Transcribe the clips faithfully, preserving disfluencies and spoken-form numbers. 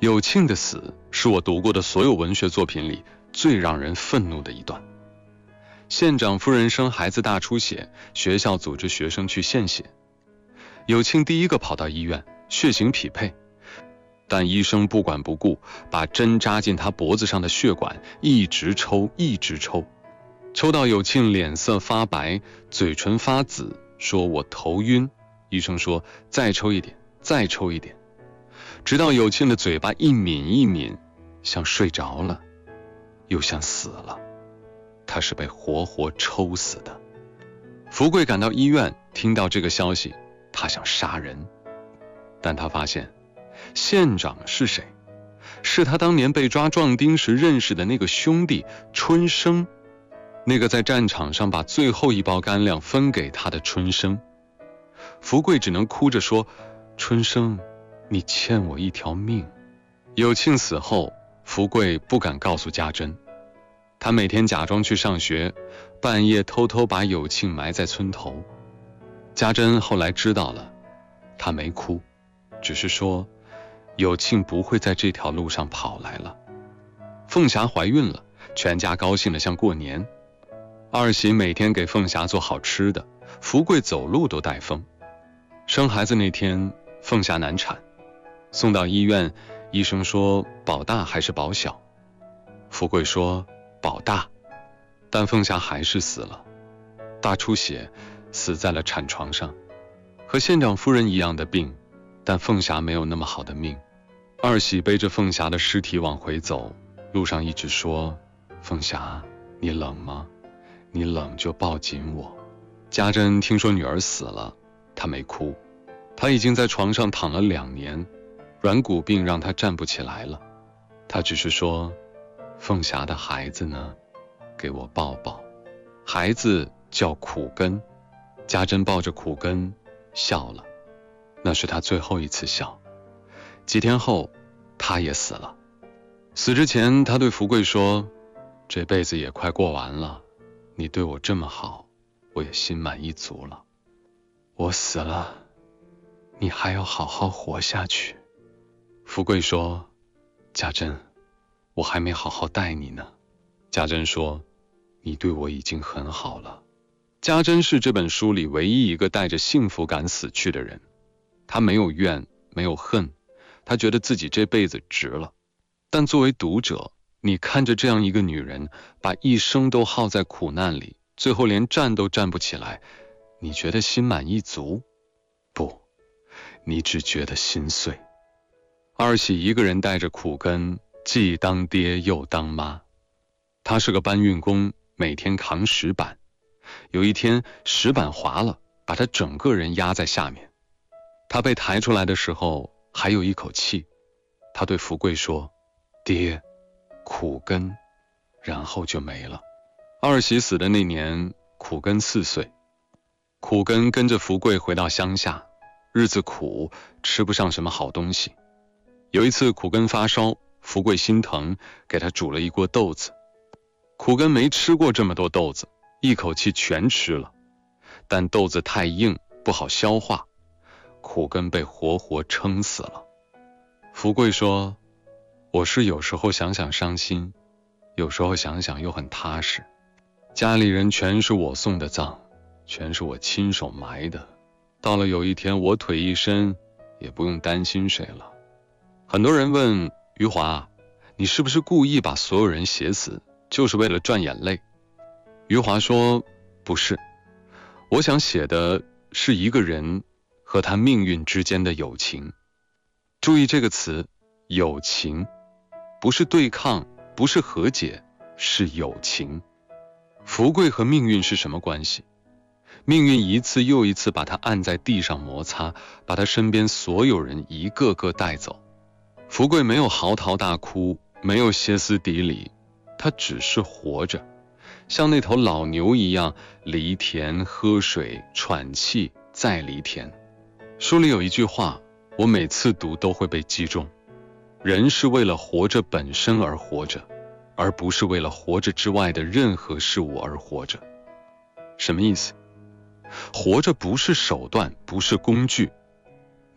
有庆的死是我读过的所有文学作品里最让人愤怒的一段。县长夫人生孩子大出血，学校组织学生去献血。有庆第一个跑到医院，血型匹配，但医生不管不顾，把针扎进他脖子上的血管，一直抽，一直抽，抽到有庆脸色发白，嘴唇发紫，说我头晕。医生说再抽一点，再抽一点，直到有庆的嘴巴一抿一抿，像睡着了，又像死了。他是被活活抽死的。福贵赶到医院，听到这个消息，他想杀人，但他发现县长是谁？是他当年被抓壮丁时认识的那个兄弟春生，那个在战场上把最后一包干粮分给他的春生。福贵只能哭着说，春生，你欠我一条命。有庆死后，福贵不敢告诉家珍，他每天假装去上学，半夜偷偷把有庆埋在村头。家珍后来知道了，他没哭，只是说有庆不会在这条路上跑来了。凤霞怀孕了，全家高兴得像过年。二喜每天给凤霞做好吃的，福贵走路都带风。生孩子那天，凤霞难产，送到医院，医生说保大还是保小。福贵说保大，但凤霞还是死了，大出血，死在了产床上。和县长夫人一样的病，但凤霞没有那么好的命。二喜背着凤霞的尸体往回走，路上一直说，凤霞，你冷吗？你冷就抱紧我。家珍听说女儿死了，她没哭，她已经在床上躺了两年，软骨病让她站不起来了。她只是说，凤霞的孩子呢？给我抱抱。孩子叫苦根，家珍抱着苦根笑了，那是她最后一次笑。几天后，她也死了。死之前，她对福贵说，这辈子也快过完了，你对我这么好，我也心满意足了。我死了，你还要好好活下去。福贵说，家珍，我还没好好待你呢。家珍说，你对我已经很好了。家珍是这本书里唯一一个带着幸福感死去的人，她没有怨，没有恨，她觉得自己这辈子值了。但作为读者，你看着这样一个女人，把一生都耗在苦难里，最后连站都站不起来，你觉得心满意足？不，你只觉得心碎。二喜一个人带着苦根，既当爹又当妈。他是个搬运工，每天扛石板。有一天石板滑了，把他整个人压在下面。他被抬出来的时候还有一口气。他对福贵说，爹，苦根，然后就没了。二喜死的那年，苦根四岁。苦根跟着福贵回到乡下，日子苦，吃不上什么好东西。有一次苦根发烧，福贵心疼，给他煮了一锅豆子。苦根没吃过这么多豆子，一口气全吃了，但豆子太硬，不好消化，苦根被活活撑死了。福贵说，我是有时候想想伤心，有时候想想又很踏实。家里人全是我送的葬，全是我亲手埋的，到了有一天我腿一伸，也不用担心谁了。很多人问余华，你是不是故意把所有人写死，就是为了赚眼泪？余华说，不是，我想写的是一个人和他命运之间的友情。注意这个词，友情，不是对抗，不是和解，是友情。福贵和命运是什么关系？命运一次又一次把他按在地上摩擦，把他身边所有人一个个带走。福贵没有嚎啕大哭，没有歇斯底里，他只是活着，像那头老牛一样犁田、喝水、喘气，再犁田。书里有一句话，我每次读都会被击中，人是为了活着本身而活着，而不是为了活着之外的任何事物而活着。什么意思？活着不是手段，不是工具。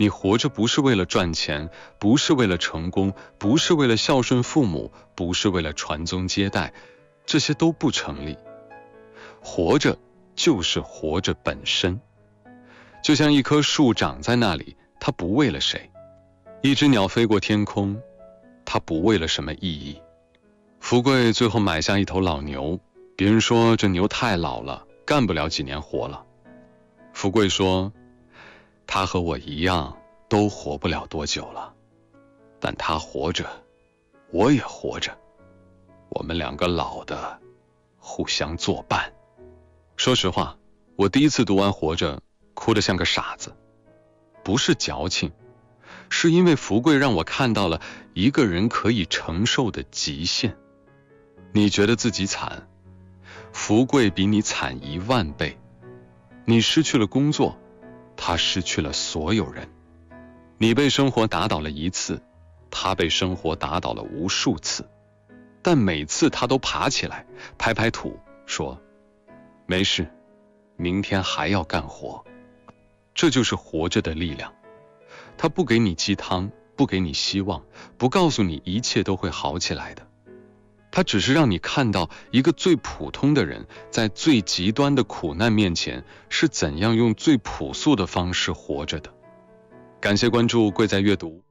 你活着不是为了赚钱，不是为了成功，不是为了孝顺父母，不是为了传宗接代，这些都不成立。活着就是活着本身，就像一棵树长在那里，它不为了谁；一只鸟飞过天空，它不为了什么意义。福贵最后买下一头老牛，别人说这牛太老了，干不了几年活了。福贵说，他和我一样都活不了多久了，但他活着，我也活着，我们两个老的互相作伴。说实话，我第一次读完《活着》，哭得像个傻子，不是矫情，是因为福贵让我看到了一个人可以承受的极限。你觉得自己惨，福贵比你惨一万倍。你失去了工作，他失去了所有人。你被生活打倒了一次，他被生活打倒了无数次，但每次他都爬起来，拍拍土，说没事，明天还要干活。这就是活着的力量。他不给你鸡汤，不给你希望，不告诉你一切都会好起来的。他只是让你看到一个最普通的人在最极端的苦难面前是怎样用最朴素的方式活着的。感谢关注，贵在阅读。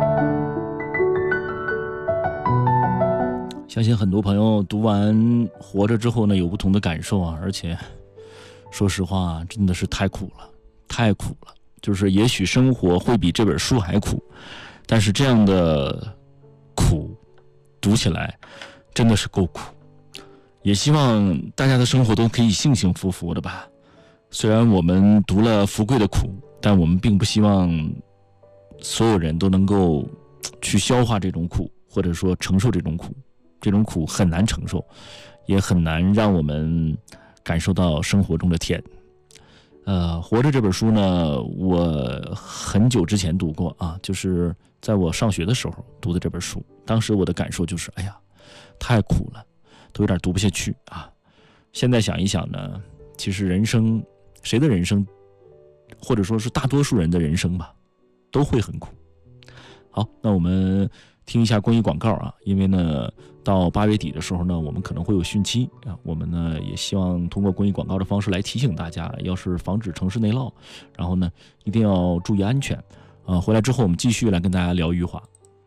相信很多朋友读完《活着》之后呢，有不同的感受啊，而且说实话，真的是太苦了，太苦了。就是也许生活会比这本书还苦，但是这样的苦读起来真的是够苦。也希望大家的生活都可以幸幸福福的吧。虽然我们读了福贵的苦，但我们并不希望所有人都能够去消化这种苦，或者说承受这种苦。这种苦很难承受，也很难让我们感受到生活中的甜。呃，活着这本书呢，我很久之前读过啊，就是在我上学的时候读的这本书。当时我的感受就是，哎呀，太苦了，都有点读不下去啊。现在想一想呢，其实人生，谁的人生，或者说是大多数人的人生吧，都会很苦。好，那我们听一下公益广告啊，因为呢，到八月底的时候呢，我们可能会有汛期啊，我们呢也希望通过公益广告的方式来提醒大家，要是防止城市内涝，然后呢一定要注意安全。啊，回来之后我们继续来跟大家聊余华。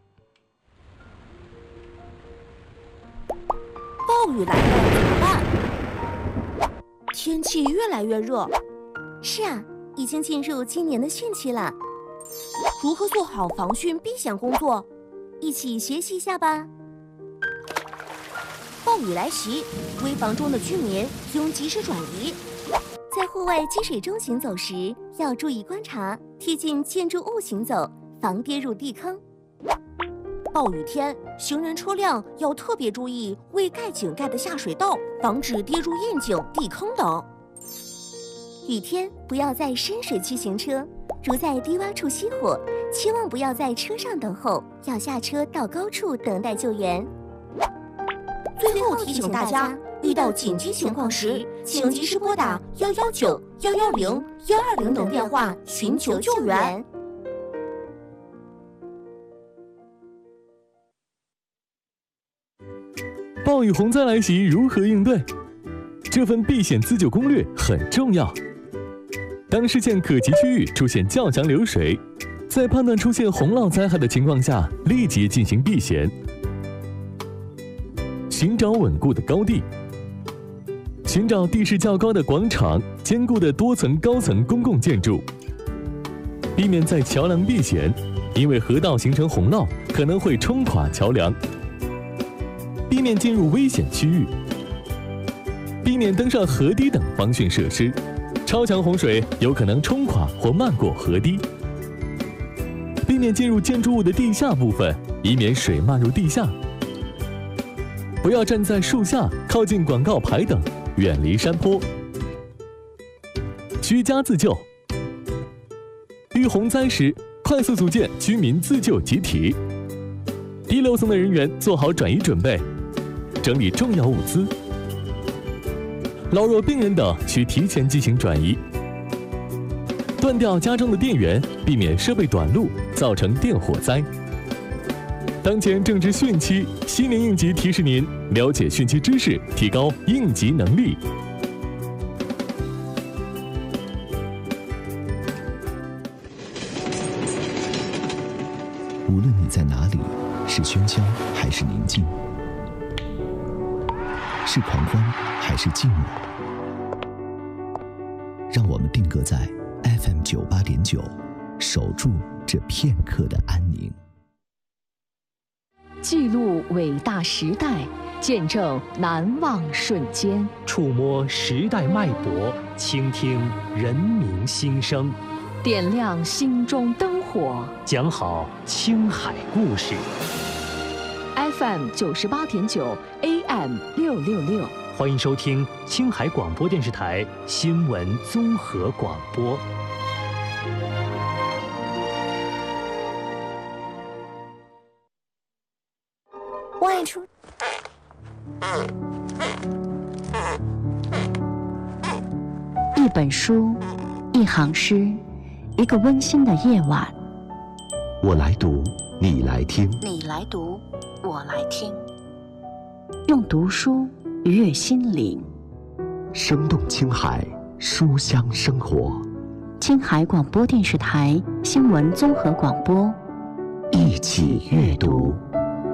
暴雨来了怎么办？天气越来越热。 是啊，已经进入今年的汛期了。 如何做好防汛避险工作？ 一起学习一下吧。 暴雨来袭，危房中的居民应及时转移。 在户外积水中行走时，要注意观察，贴近建筑物行走，防跌入地坑。 暴雨天，行人车辆要特别注意未盖井盖的下水道，防止跌入窨井、地坑等。 雨天不要在深水区行车，如在低洼处熄火，千万不要在车上等候，要下车到高处等待救援。 最后提醒大家，遇到紧急情况时，请及时拨打一一九、一一零、一二零等电话寻求救援。 暴雨洪灾来袭，如何应对？这份避险自救攻略很重要。当视线可及区域出现较强流水，在判断出现洪涝灾害的情况下，立即进行避险。寻找稳固的高地，寻找地势较高的广场、坚固的多层高层公共建筑，避免在桥梁避险，因为河道形成洪涝可能会冲垮桥梁。避免进入危险区域，避免登上河堤等防汛设施，超强洪水有可能冲垮或漫过河堤。避免进入建筑物的地下部分，以免水漫入地下。不要站在树下、靠近广告牌等，远离山坡。居家自救，遇洪灾时，快速组建居民自救集体。低楼层的人员做好转移准备，整理重要物资。老弱病人等需提前进行转移。 断掉家中的电源，避免设备短路，造成电火灾。当前正值汛期，西宁应急提示您了解汛期知识，提高应急能力。 无论你在哪里，是喧嚣还是宁静，是狂欢还是静默，让我们定格在 F M 九八点九，守住这片刻的安宁。 记录伟大时代，见证难忘瞬间， 触摸时代脉搏，倾听人民心声， 点亮心中灯火， 讲好青海故事。 F M 九十八点九 A M 六六六， 欢迎收听青海广播电视台新闻综合广播。 外出。 一本书，一行诗，一个温馨的夜晚。 我来读，你来听。 你来读，我来听。用读书愉悦心灵， 生动青海，书香生活。 青海广播电视台新闻综合广播， 一起阅读。